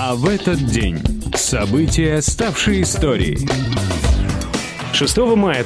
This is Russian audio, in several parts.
А в этот день события, ставшие историей. 6 мая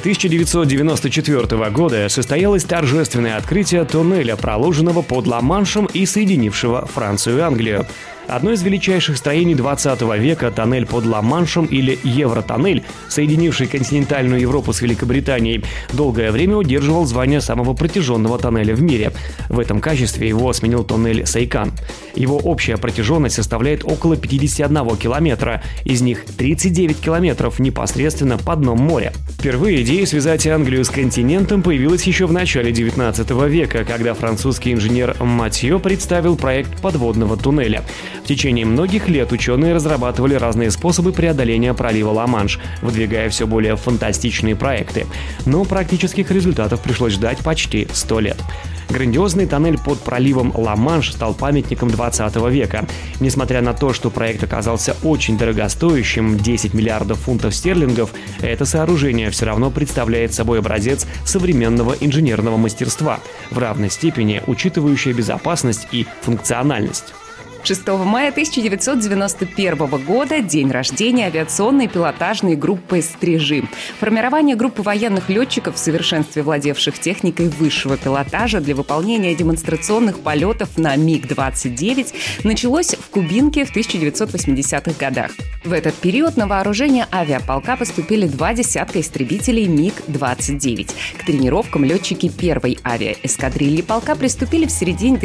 1994 года состоялось торжественное открытие туннеля, проложенного под Ла-Маншем и соединившего Францию и Англию. Одно из величайших строений 20 века, тоннель под Ла-Маншем или Евротоннель, соединивший континентальную Европу с Великобританией, долгое время удерживал звание самого протяженного тоннеля в мире. В этом качестве его сменил туннель Сейкан. Его общая протяженность составляет около 51 километра, из них 39 километров непосредственно по дном моря. Впервые идея связать Англию с континентом появилась еще в начале 19 века, когда французский инженер Матьё представил проект подводного туннеля. В течение многих лет ученые разрабатывали разные способы преодоления пролива Ла-Манш, выдвигая все более фантастичные проекты. Но практических результатов пришлось ждать почти 100 лет. Грандиозный тоннель под проливом Ла-Манш стал памятником 20 века. Несмотря на то, что проект оказался очень дорогостоящим – 10 миллиардов фунтов стерлингов, это сооружение все равно представляет собой образец современного инженерного мастерства, в равной степени учитывающее безопасность и функциональность. 6 мая 1991 года – день рождения авиационной пилотажной группы «Стрижи». Формирование группы военных летчиков, в совершенстве владевших техникой высшего пилотажа для выполнения демонстрационных полетов на МиГ-29, началось в Кубинке в 1980-х годах. В этот период на вооружение авиаполка поступили 2 десятка истребителей МиГ-29. К тренировкам летчики первой авиаэскадрильи полка приступили в середине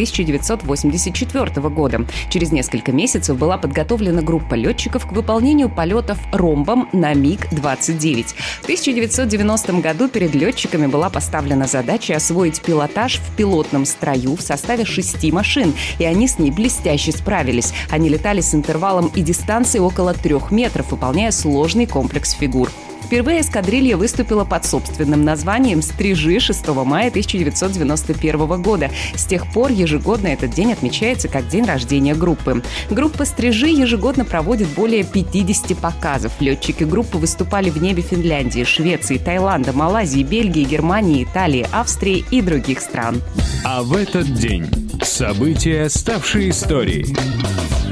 1984 года. Через несколько месяцев была подготовлена группа летчиков к выполнению полетов ромбом на МиГ-29. В 1990 году перед летчиками была поставлена задача освоить пилотаж в пилотном строю в составе 6 машин, и они с ней блестяще справились. Они летали с интервалом и дистанцией около 3 метров, выполняя сложный комплекс фигур. Впервые эскадрилья выступила под собственным названием «Стрижи» 6 мая 1991 года. С тех пор ежегодно этот день отмечается как день рождения группы. Группа «Стрижи» ежегодно проводит более 50 показов. Летчики группы выступали в небе Финляндии, Швеции, Таиланда, Малайзии, Бельгии, Германии, Италии, Австрии и других стран. А в этот день события, ставшие историей.